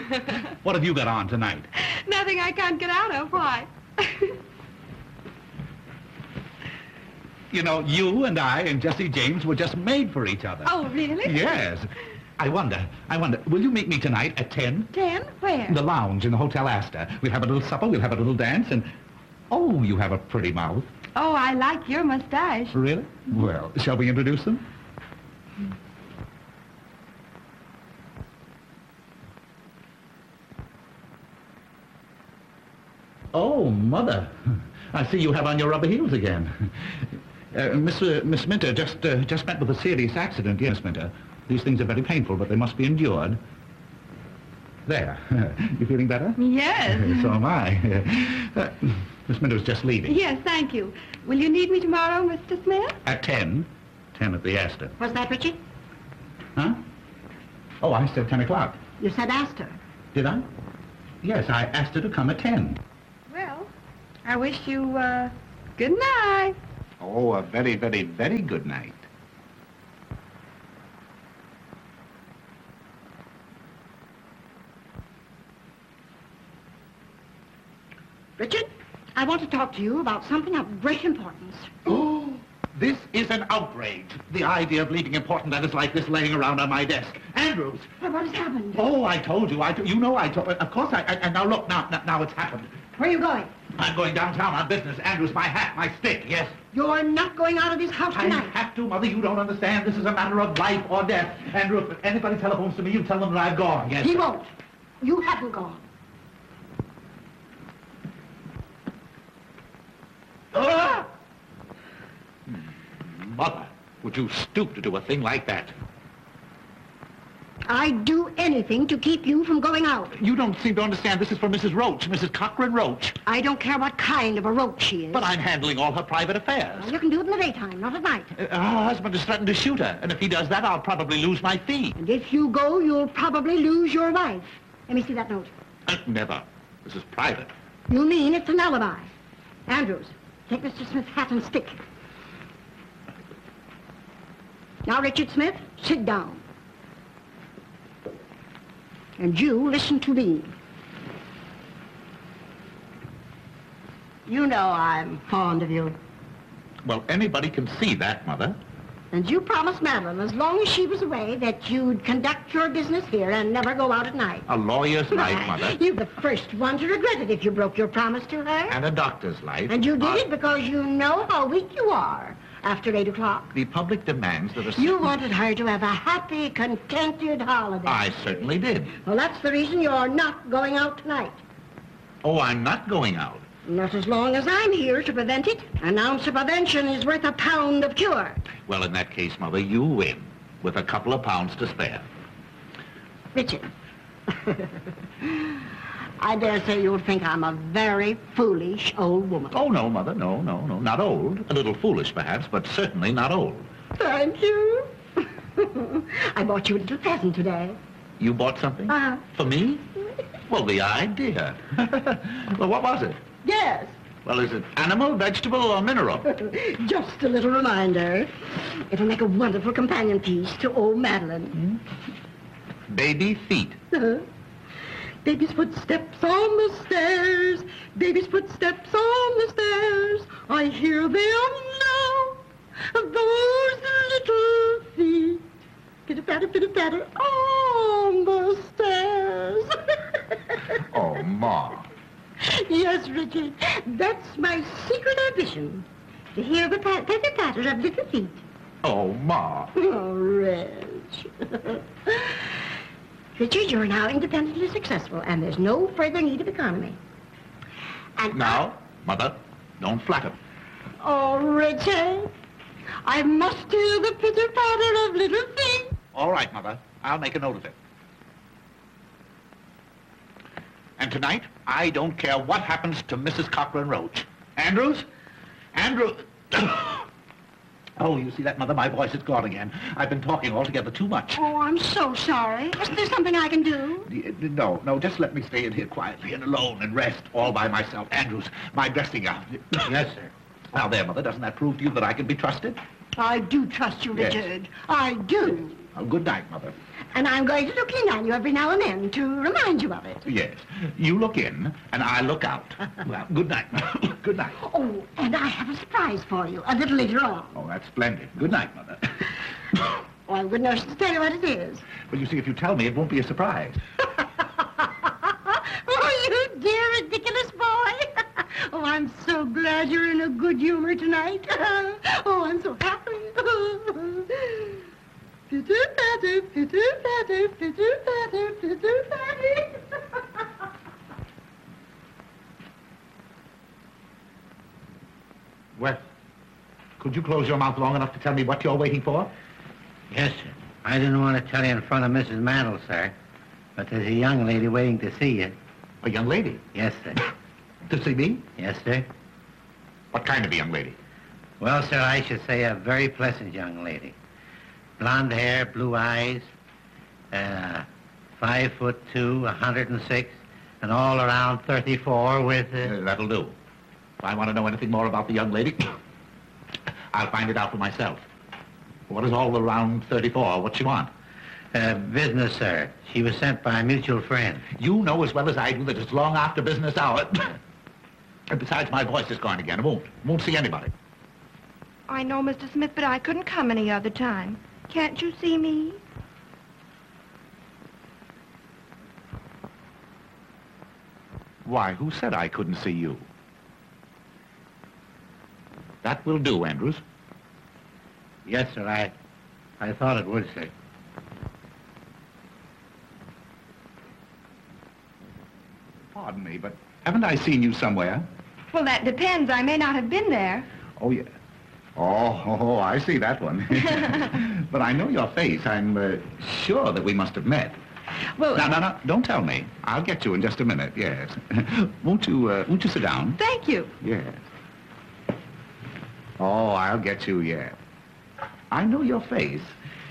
What have you got on tonight? Nothing I can't get out of. Why? You know, you and I and Jesse James were just made for each other. Oh, really? Yes. I wonder, will you meet me tonight at 10? 10? Where? In the lounge in the Hotel Astor. We'll have a little supper, we'll have a little dance, and... Oh, you have a pretty mouth. Oh, I like your mustache. Really? Well, shall we introduce them? Oh, Mother. I see you have on your rubber heels again. Miss Minter just met with a serious accident. Yes, Minter. These things are very painful, but they must be endured. There. You feeling better? Yes. So am I. Miss Minter's just leaving. Yes, thank you. Will you need me tomorrow, Mr. Smith? At 10. 10 at the Astor. What's that, Richard? Huh? Oh, I said 10 o'clock. You said Astor. Did I? Yes, I asked her to come at 10. Well, I wish you, good night. Oh, a very, very, very good night. Richard, I want to talk to you about something of great importance. Oh, this is an outrage. The idea of leaving important letters like this laying around on my desk. Andrews! What has happened? Oh, I told you. You know I told... Of course and now look, now it's happened. Where are you going? I'm going downtown on business. Andrews, my hat, my stick, yes. You're not going out of this house I tonight. have to, Mother. You don't understand. This is a matter of life or death. Andrew, if anybody telephones to me, you tell them that I've gone, yes. He won't. You haven't gone. Ah! Mother, would you stoop to do a thing like that? I'd do anything to keep you from going out. You don't seem to understand. This is for Mrs. Roach, Mrs. Cochran Roach. I don't care what kind of a roach she is. But I'm handling all her private affairs. Well, you can do it in the daytime, not at night. Her husband has threatened to shoot her, and if he does that, I'll probably lose my fee. And if you go, you'll probably lose your wife. Let me see that note. Never. This is private. You mean it's an alibi? Andrews, take Mr. Smith's hat and stick. Now, Richard Smith, sit down. And you listen to me. You know I'm fond of you. Well, anybody can see that, Mother. And you promised Madeline, as long as she was away, that you'd conduct your business here and never go out at night. A lawyer's life, Mother. You're the first one to regret it if you broke your promise to her. And a doctor's life. And you did it because you know how weak you are after 8 o'clock. The public demands that a certain... You wanted her to have a happy, contented holiday. I certainly did. Well, that's the reason you're not going out tonight. Oh, I'm not going out. Not as long as I'm here to prevent it. An ounce of prevention is worth a pound of cure. Well, in that case, Mother, you win, with a couple of pounds to spare. Richard, I dare say you'll think I'm a very foolish old woman. Oh, no, Mother, no, not old. A little foolish, perhaps, but certainly not old. Thank you. I bought you a little present today. You bought something? Uh-huh. For me? Well, the idea. Well, what was it? Yes. Well, is it animal, vegetable, or mineral? Just a little reminder. It'll make a wonderful companion piece to old Madeline. Baby feet. Baby's footsteps on the stairs. Baby's footsteps on the stairs. I hear them now. Those little feet. Pitter-patter, on the stairs. Oh, Ma. Yes, Richard. That's my secret ambition. To hear the patter-patter of little feet. Oh, Ma. Oh, Reg. Richard, you're now independently successful, and there's no further need of economy. And Now, Mother, don't flatter. Oh, Richard, I must hear the pitter-patter of little feet. All right, Mother. I'll make a note of it. And tonight, I don't care what happens to Mrs. Cochran Roach. Andrews? Andrew... Oh, you see that, Mother? My voice is gone again. I've been talking altogether too much. Oh, I'm so sorry. Isn't there something I can do? No, just let me stay in here quietly and alone and rest all by myself. Andrews, my dressing gown. Yes, sir. Now there, Mother, doesn't that prove to you that I can be trusted? I do trust you, Yes. Richard. I do. Well, good night, Mother. And I'm going to look in on you every now and then to remind you of it. Yes. You look in, and I look out. Well, good night. Good night. Oh, and I have a surprise for you a little later on. Oh, that's splendid. Good night, Mother. Oh, I wouldn't know to tell you what it is. Well, you see, if you tell me, it won't be a surprise. Oh, you dear ridiculous boy. Oh, I'm so glad you're in a good humor tonight. Oh, I'm so happy. Pitter-patter, pitter-patter, pitter-patter, pitter-patter. Well, could you close your mouth long enough to tell me what you're waiting for? Yes, sir. I didn't want to tell you in front of Mrs. Mandel, sir, but there's a young lady waiting to see you. A young lady? Yes, sir. To see me? Yes, sir. What kind of a young lady? Well, sir, I should say a very pleasant young lady. Blonde hair, blue eyes, 5'2", 106, and all around 34 with... That'll do. If I want to know anything more about the young lady, I'll find it out for myself. What is all around 34? What's she want? Business, sir. She was sent by a mutual friend. You know as well as I do that it's long after business hour. And besides, my voice is gone again. I won't see anybody. I know, Mr. Smith, but I couldn't come any other time. Can't you see me? Why, who said I couldn't see you? That will do, Andrews. Yes, sir, I thought it would, sir. Pardon me, but haven't I seen you somewhere? Well, that depends. I may not have been there. Oh, yeah. Oh, I see that one. But I know your face. I'm sure that we must have met. Well, No, don't tell me. I'll get you in just a minute, yes. Won't you sit down? thank you. Yes. Oh, I'll get you, yeah. I know your face.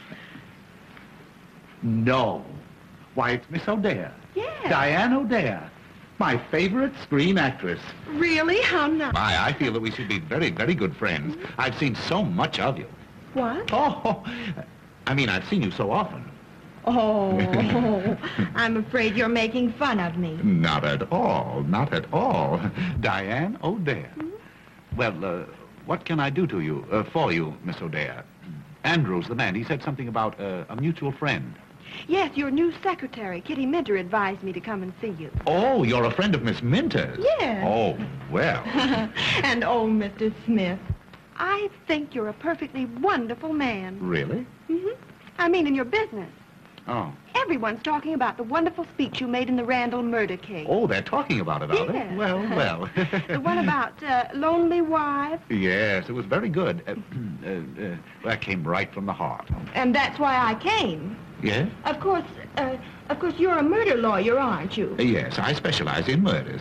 No. Why, it's Miss O'Dare. Yes. Diane O'Dare. My favorite screen actress. Really? How nice. I feel that we should be very, very good friends. I've seen so much of you. What? Oh, I mean, I've seen you so often. Oh, I'm afraid you're making fun of me. Not at all, not at all. Diane O'Dare. Well, what can I do to you, for you, Miss O'Dare? Andrews, the man, he said something about a mutual friend. Yes, your new secretary, Kitty Minter, advised me to come and see you. Oh, you're a friend of Miss Minter's? Yes. Oh, well. And oh, Mr. Smith, I think you're a perfectly wonderful man. Really? I mean, in your business. Oh. Everyone's talking about the wonderful speech you made in the Randall murder case. Oh, they're talking about it, are they? Yes. Well. The one about lonely wives. Yes, it was very good. That came right from the heart. And that's why I came. Yes? Of course, you're a murder lawyer, aren't you? Yes, I specialize in murders.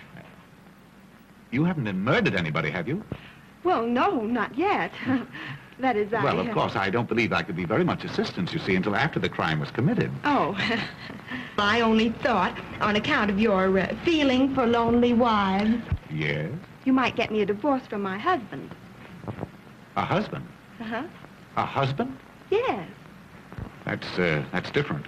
You haven't murdered anybody, have you? Well, no, not yet. That is, Well, of course, I don't believe I could be very much assistance, you see, until after the crime was committed. Oh, I only thought, on account of your feeling for lonely wives, Yes? you might get me a divorce from my husband. A husband? Uh-huh. A husband? Yes. That's different.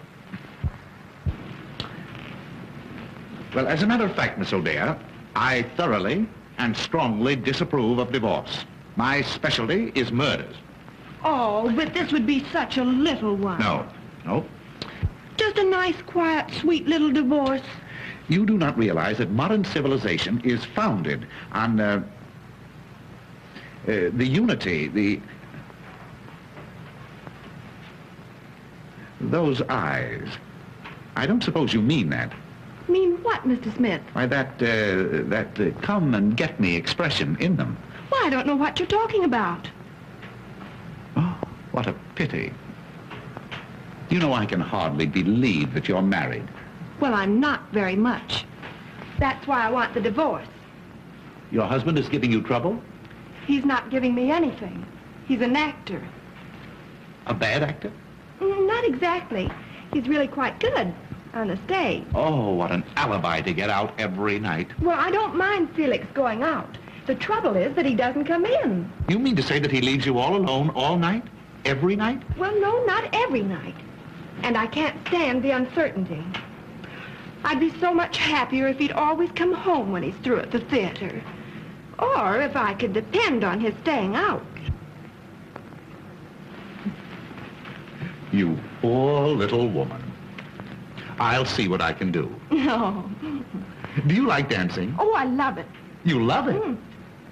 Well, as a matter of fact, Miss O'Dare, I thoroughly and strongly disapprove of divorce. My specialty is murders. Oh, but this would be such a little one. No. Just a nice, quiet, sweet little divorce. You do not realize that modern civilization is founded on the unity, those eyes. I don't suppose you mean that. Mean what, Mr. Smith? Why, that come and get me expression in them. Well, I don't know what you're talking about. Oh, what a pity. You know, I can hardly believe that you're married. Well, I'm not very much. That's why I want the divorce. Your husband is giving you trouble? He's not giving me anything. He's an actor. A bad actor? Not exactly. He's really quite good on the stage. Oh, what an alibi to get out every night. Well, I don't mind Felix going out. The trouble is that he doesn't come in. You mean to say that he leaves you all alone all night? Every night? Well, no, not every night. and I can't stand the uncertainty. I'd be so much happier if he'd always come home when he's through at the theater. Or if I could depend on his staying out. You poor little woman. I'll see what I can do. No. Do you like dancing? Oh, I love it. You love it? Mm.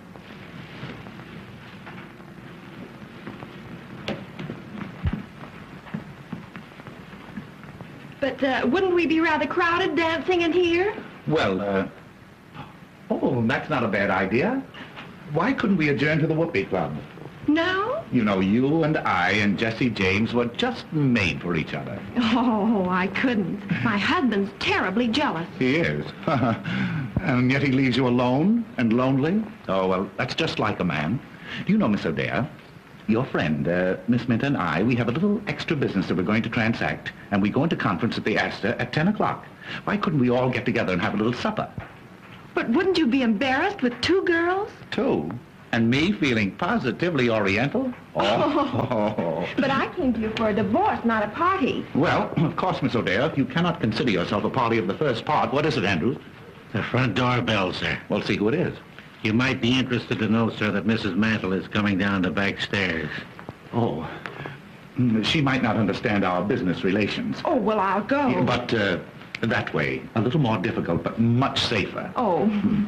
But wouldn't we be rather crowded dancing in here? Well, oh, that's not a bad idea. Why couldn't we adjourn to the Whoopee Club? No? You know, you and I and Jesse James were just made for each other. Oh, I couldn't. My husband's terribly jealous. He is. And yet he leaves you alone and lonely? Oh, well, that's just like a man. Do you know, Miss O'Dea, your friend, Miss Minter and I, we have a little extra business that we're going to transact, and we go into conference at the Astor at 10 o'clock. Why couldn't we all get together and have a little supper? But wouldn't you be embarrassed with two girls? Two? And me feeling positively oriental? Oh. But I came to you for a divorce, not a party. Well, of course, Miss O'Dea, if you cannot consider yourself a party of the first part, what is it, Andrews? The front door bell, sir. Well, see who it is. You might be interested to know, sir, that Mrs. Mantle is coming down the back stairs. Oh. She might not understand our business relations. Oh, well, I'll go. But that way, a little more difficult, but much safer. Oh.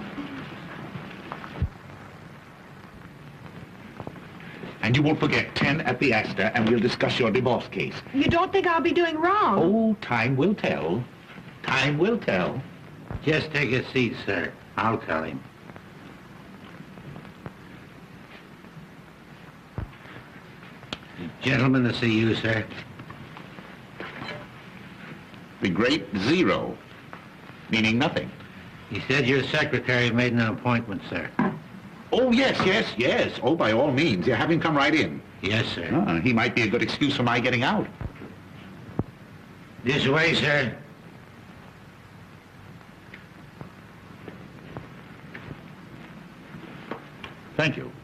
And you won't forget 10 at the Astor, and we'll discuss your divorce case. You don't think I'll be doing wrong? Oh, time will tell. Time will tell. Just take a seat, sir. I'll tell him. Gentlemen to see you, sir. The great zero, meaning nothing. He said your secretary made an appointment, sir. Oh, yes. Oh, by all means. Yeah, have him come right in. Yes, sir. He might be a good excuse for my getting out. This way, sir. Thank you.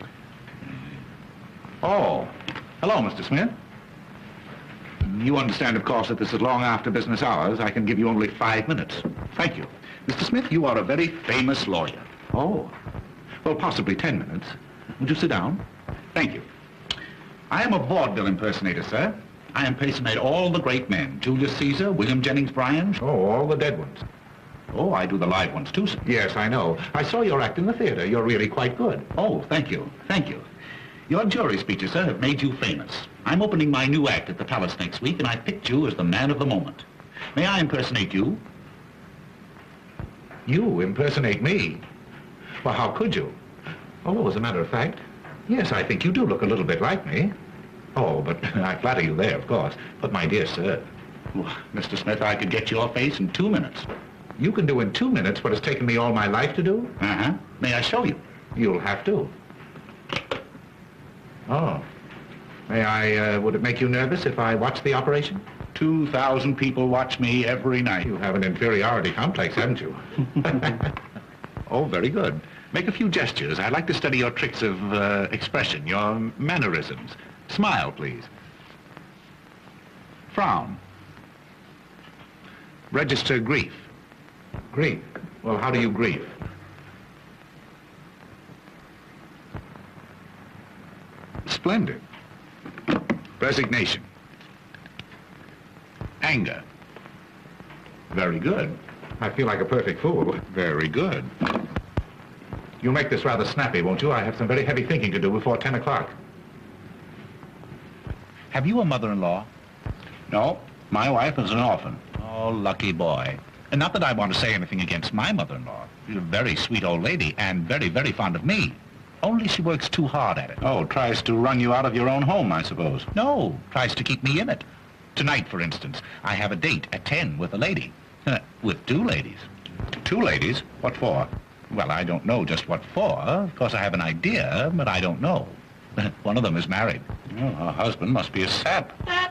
Oh, hello, Mr. Smith. You understand, of course, that this is long after business hours. I can give you only 5 minutes. Thank you. Mr. Smith, you are a very famous lawyer. Oh. Well, possibly 10 minutes. Would you sit down? Thank you. I am a vaudeville impersonator, sir. I impersonate all the great men. Julius Caesar, William Jennings Bryan. Oh, all the dead ones. Oh, I do the live ones, too, sir. Yes, I know. I saw your act in the theater. You're really quite good. Oh, thank you. Thank you. Your jury speeches, sir, have made you famous. I'm opening my new act at the Palace next week, and I picked you as the man of the moment. May I impersonate you? You impersonate me? Well, how could you? Oh, as a matter of fact, yes, I think you do look a little bit like me. Oh, but I flatter you there, of course. But, my dear sir, well, Mr. Smith, I could get your face in 2 minutes. You can do in 2 minutes what has taken me all my life to do? Uh-huh. May I show you? You'll have to. Oh. May I, would it make you nervous if I watched the operation? 2,000 people watch me every night. You have an inferiority complex, haven't you? Oh, very good. Make a few gestures. I'd like to study your tricks of expression, your mannerisms. Smile, please. Frown. Register grief. Grief? Well, how do you grieve? Splendid. Resignation. Anger. Very good. I feel like a perfect fool. Very good. You'll make this rather snappy, won't you? I have some very heavy thinking to do before 10 o'clock. Have you a mother-in-law? No. My wife is an orphan. Oh, lucky boy. And not that I want to say anything against my mother-in-law. She's a very sweet old lady and very, very fond of me. Only she works too hard at it. Oh, tries to run you out of your own home, I suppose. No, tries to keep me in it. Tonight, for instance, I have a date at 10 with a lady. With 2 ladies. 2 ladies? What for? Well, I don't know just what for. Of course, I have an idea, but I don't know. One of them is married. Oh, her husband must be a sap.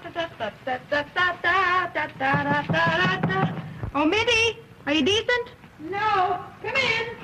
Oh, Minnie, are you decent? No, come in.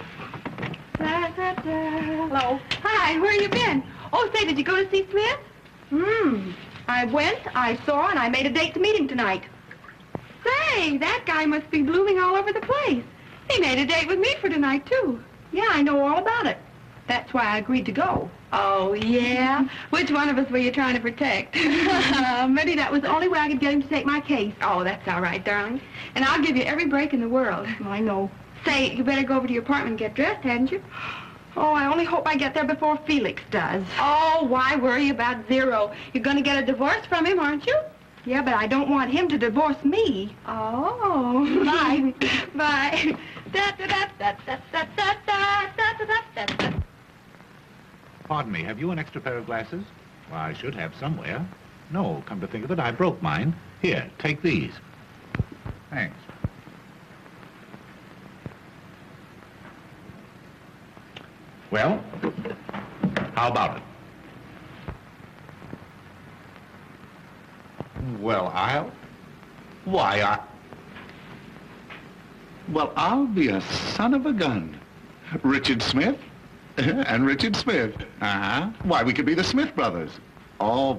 Hello. Hi, where you been? Oh, say, did you go to see Smith? I went, I saw, and I made a date to meet him tonight. Say, that guy must be blooming all over the place. He made a date with me for tonight, too. Yeah, I know all about it. That's why I agreed to go. Oh, yeah? Which one of us were you trying to protect? Maybe that was the only way I could get him to take my case. Oh, that's all right, darling. And I'll give you every break in the world. I know. Say, you better go over to your apartment and get dressed, hadn't you? Oh, I only hope I get there before Felix does. Oh, why worry about Zero? You're going to get a divorce from him, aren't you? Yeah, but I don't want him to divorce me. Oh. Bye. Bye. Pardon me, have you an extra pair of glasses? Well, I should have somewhere. No, come to think of it, I broke mine. Here, take these. Thanks. Well, how about it? Well, I'll be a son of a gun. Richard Smith and Richard Smith. Uh-huh. Why, we could be the Smith brothers. All